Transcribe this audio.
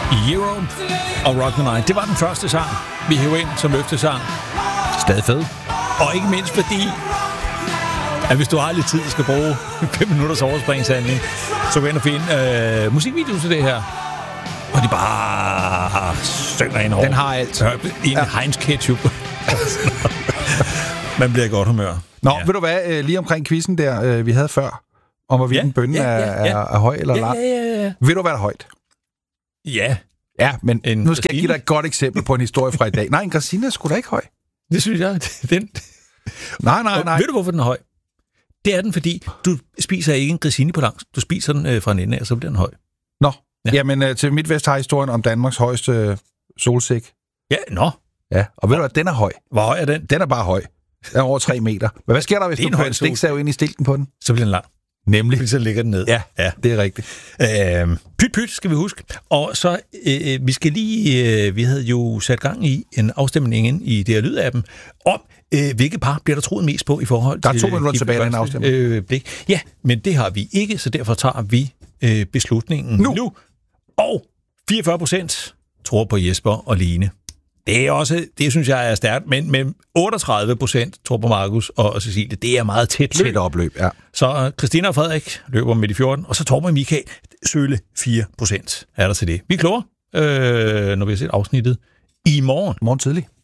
Euro og Rock the Night. Det var den første sang, vi hævde ind som løftesang. Stadig fed. Og ikke mindst fordi, at hvis du har lidt tid, og skal bruge 5 minutters overspringshandling, så gå ind og finde musikvideo til det her. Og de bare synger ind over. Den har alt. En Heinz ketchup. Man bliver i godt humør. Nå, ved du hvad, lige omkring quizzen der, vi havde før, om hvorvidt en bønne er høj eller lang. Ja. Ved du, hvad der er højt? Ja. Ja, men nu skal jeg give dig et godt eksempel på en historie fra i dag. Nej, en grasine er sgu da ikke høj. Det synes jeg. Nej. Ved du, hvorfor den er høj? Det er den, fordi du spiser ikke en grasine på langs. Du spiser den fra en ende af, så bliver den høj. Nå, jamen til MidtVest har historien om Danmarks højeste solsæk. Ja, Ja, og ved du hvad, den er høj. Hvor høj er den? Den er bare høj. Den er over 3 meter. Men hvad sker der, hvis du kører en stiksav ind i stilken på den? Så bliver den lang. Nemlig. Så ligger den ned. Ja, det er rigtigt. Pyt, skal vi huske. Og så, vi skal lige, vi havde jo sat gang i en afstemning ind i det her lydappen, om hvilke par bliver der troet mest på i forhold til... Der er 2 minutter tilbage af den afstemning. Ja, men det har vi ikke, så derfor tager vi beslutningen nu. Og 44% tror på Jesper og Line. Det er også, det synes jeg er stærkt, men 38% tror på Markus og Cecilie. Det er meget tæt opløb, ja. Så Christina og Frederik løber midt i 14, og så Torben og Michael søle 4% er der til det. Vi er klogere, når vi har set afsnittet i morgen. Morgen tidlig.